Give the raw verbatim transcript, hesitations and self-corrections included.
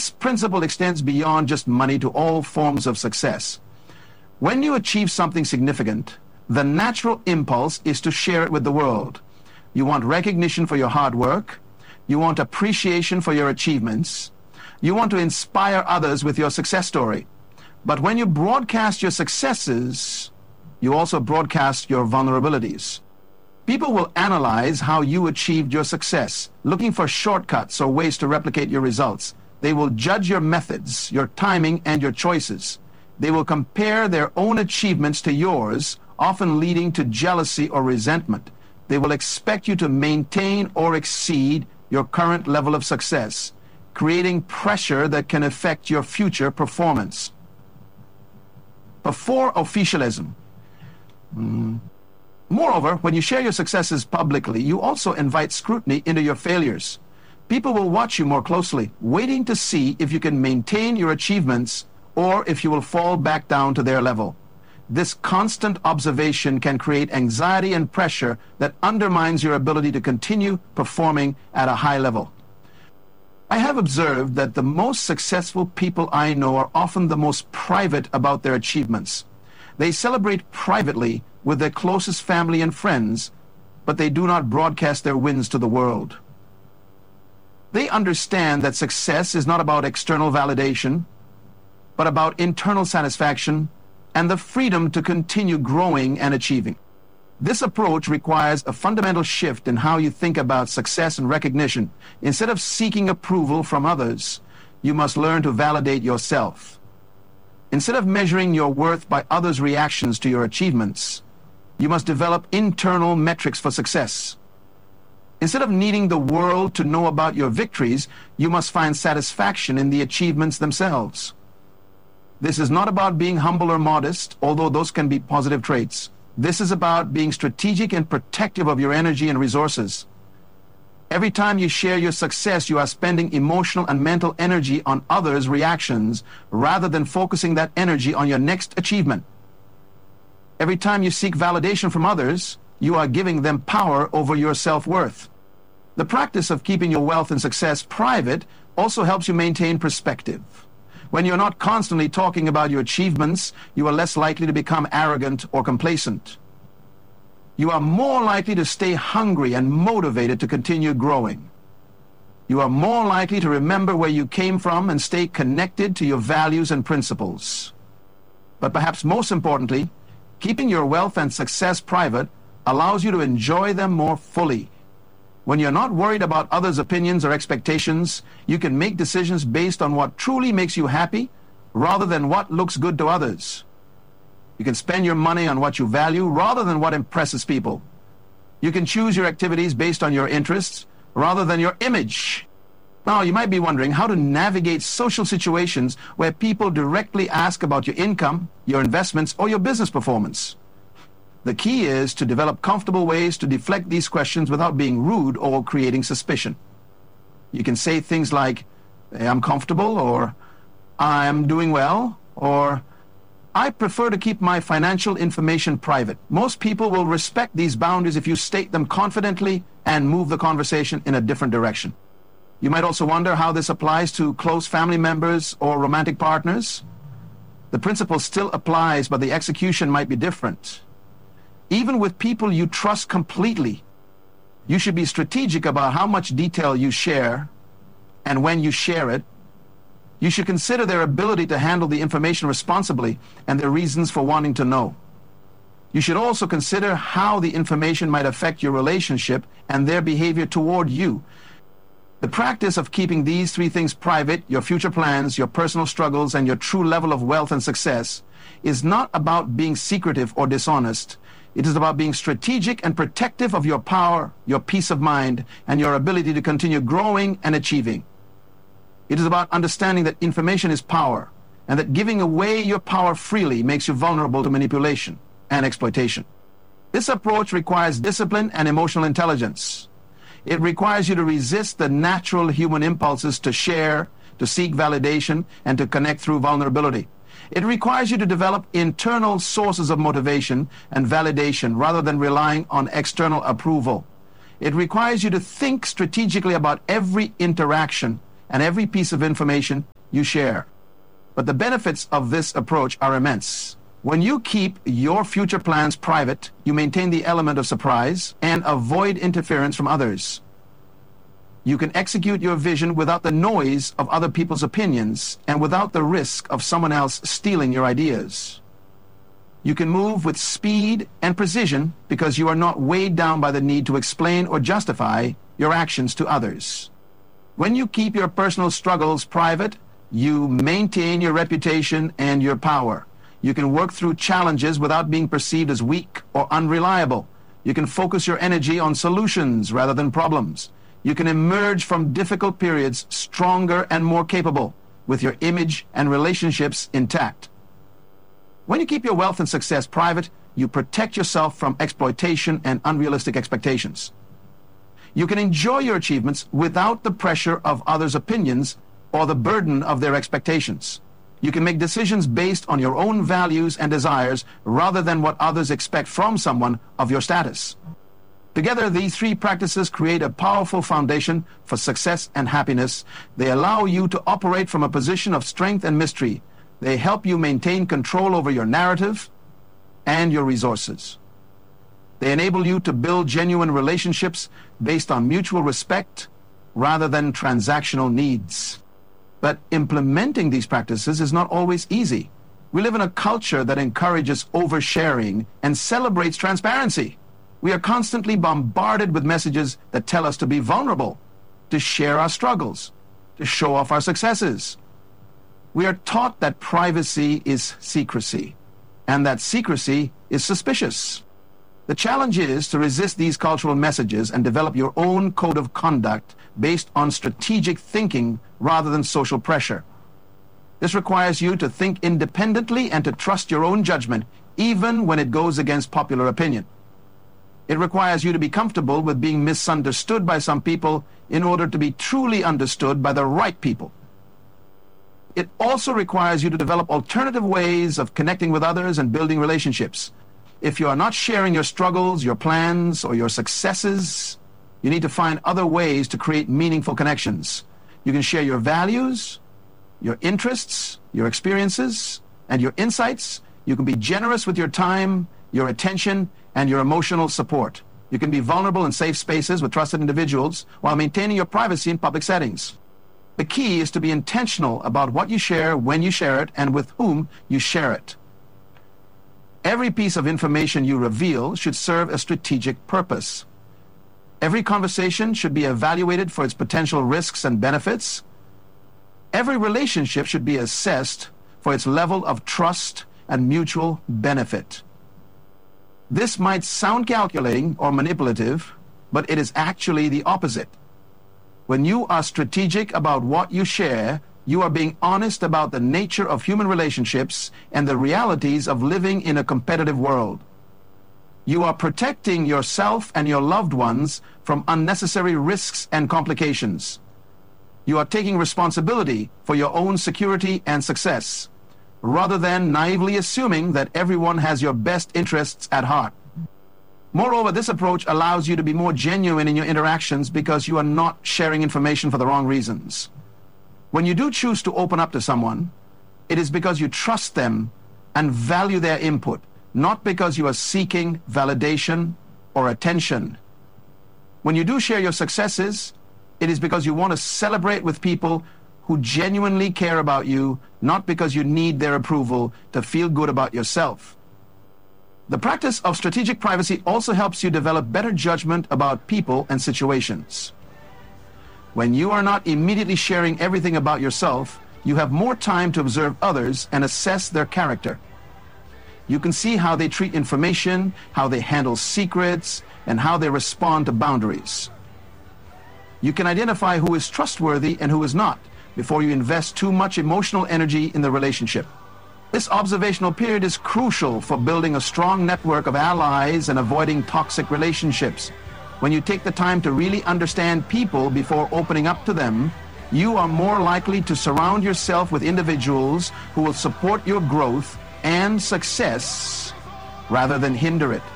This principle extends beyond just money to all forms of success. When you achieve something significant, the natural impulse is to share it with the world. You want recognition for your hard work. You want appreciation for your achievements. You want to inspire others with your success story. But when you broadcast your successes, you also broadcast your vulnerabilities. People will analyze how you achieved your success, looking for shortcuts or ways to replicate your results. They will judge your methods, your timing, and your choices. They will compare their own achievements to yours, often leading to jealousy or resentment. They will expect you to maintain or exceed your current level of success, creating pressure that can affect your future performance. Before officialism. Mm. Moreover, when you share your successes publicly, you also invite scrutiny into your failures. People will watch you more closely, waiting to see if you can maintain your achievements or if you will fall back down to their level. This constant observation can create anxiety and pressure that undermines your ability to continue performing at a high level. I have observed that the most successful people I know are often the most private about their achievements. They celebrate privately with their closest family and friends, but they do not broadcast their wins to the world. They understand that success is not about external validation, but about internal satisfaction and the freedom to continue growing and achieving. This approach requires a fundamental shift in how you think about success and recognition. Instead of seeking approval from others, you must learn to validate yourself. Instead of measuring your worth by others' reactions to your achievements, you must develop internal metrics for success. Instead of needing the world to know about your victories, you must find satisfaction in the achievements themselves. This is not about being humble or modest, although those can be positive traits. This is about being strategic and protective of your energy and resources. Every time you share your success, you are spending emotional and mental energy on others' reactions rather than focusing that energy on your next achievement. Every time you seek validation from others, you are giving them power over your self-worth. The practice of keeping your wealth and success private also helps you maintain perspective. When you're not constantly talking about your achievements, you are less likely to become arrogant or complacent. You are more likely to stay hungry and motivated to continue growing. You are more likely to remember where you came from and stay connected to your values and principles. But perhaps most importantly, keeping your wealth and success private allows you to enjoy them more fully. When you're not worried about others' opinions or expectations, you can make decisions based on what truly makes you happy rather than what looks good to others. You can spend your money on what you value rather than what impresses people. You can choose your activities based on your interests rather than your image. Now, you might be wondering how to navigate social situations where people directly ask about your income, your investments, or your business performance. The key is to develop comfortable ways to deflect these questions without being rude or creating suspicion. You can say things like, I'm comfortable, or I'm doing well, or I prefer to keep my financial information private. Most people will respect these boundaries if you state them confidently and move the conversation in a different direction. You might also wonder how this applies to close family members or romantic partners. The principle still applies, but the execution might be different. Even with people you trust completely, you should be strategic about how much detail you share and when you share it. You should consider their ability to handle the information responsibly and their reasons for wanting to know. You should also consider how the information might affect your relationship and their behavior toward you. The practice of keeping these three things private, your future plans, your personal struggles, and your true level of wealth and success, is not about being secretive or dishonest. It is about being strategic and protective of your power, your peace of mind, and your ability to continue growing and achieving. It is about understanding that information is power, and that giving away your power freely makes you vulnerable to manipulation and exploitation. This approach requires discipline and emotional intelligence. It requires you to resist the natural human impulses to share, to seek validation, and to connect through vulnerability. It requires you to develop internal sources of motivation and validation rather than relying on external approval. It requires you to think strategically about every interaction and every piece of information you share. But the benefits of this approach are immense. When you keep your future plans private, you maintain the element of surprise and avoid interference from others. You can execute your vision without the noise of other people's opinions and without the risk of someone else stealing your ideas. You can move with speed and precision because you are not weighed down by the need to explain or justify your actions to others. When you keep your personal struggles private, you maintain your reputation and your power. You can work through challenges without being perceived as weak or unreliable. You can focus your energy on solutions rather than problems. You can emerge from difficult periods stronger and more capable, with your image and relationships intact. When you keep your wealth and success private, you protect yourself from exploitation and unrealistic expectations. You can enjoy your achievements without the pressure of others' opinions or the burden of their expectations. You can make decisions based on your own values and desires rather than what others expect from someone of your status. Together, these three practices create a powerful foundation for success and happiness. They allow you to operate from a position of strength and mystery. They help you maintain control over your narrative and your resources. They enable you to build genuine relationships based on mutual respect rather than transactional needs. But implementing these practices is not always easy. We live in a culture that encourages oversharing and celebrates transparency. We are constantly bombarded with messages that tell us to be vulnerable, to share our struggles, to show off our successes. We are taught that privacy is secrecy, and that secrecy is suspicious. The challenge is to resist these cultural messages and develop your own code of conduct based on strategic thinking rather than social pressure. This requires you to think independently and to trust your own judgment, even when it goes against popular opinion. It requires you to be comfortable with being misunderstood by some people in order to be truly understood by the right people. It also requires you to develop alternative ways of connecting with others and building relationships. If you are not sharing your struggles, your plans, or your successes, you need to find other ways to create meaningful connections. You can share your values, your interests, your experiences, and your insights. You can be generous with your time, your attention, and your emotional support. You can be vulnerable in safe spaces with trusted individuals while maintaining your privacy in public settings. The key is to be intentional about what you share, when you share it, and with whom you share it. Every piece of information you reveal should serve a strategic purpose. Every conversation should be evaluated for its potential risks and benefits. Every relationship should be assessed for its level of trust and mutual benefit. This might sound calculating or manipulative, but it is actually the opposite. When you are strategic about what you share, you are being honest about the nature of human relationships and the realities of living in a competitive world. You are protecting yourself and your loved ones from unnecessary risks and complications. You are taking responsibility for your own security and success, rather than naively assuming that everyone has your best interests at heart. Moreover, this approach allows you to be more genuine in your interactions because you are not sharing information for the wrong reasons. When you do choose to open up to someone, it is because you trust them and value their input, not because you are seeking validation or attention. When you do share your successes, it is because you want to celebrate with people who genuinely care about you, not because you need their approval to feel good about yourself. The practice of strategic privacy also helps you develop better judgment about people and situations. When you are not immediately sharing everything about yourself, you have more time to observe others and assess their character. You can see how they treat information, how they handle secrets, and how they respond to boundaries. You can identify who is trustworthy and who is not before you invest too much emotional energy in the relationship. This observational period is crucial for building a strong network of allies and avoiding toxic relationships. When you take the time to really understand people before opening up to them, you are more likely to surround yourself with individuals who will support your growth and success rather than hinder it.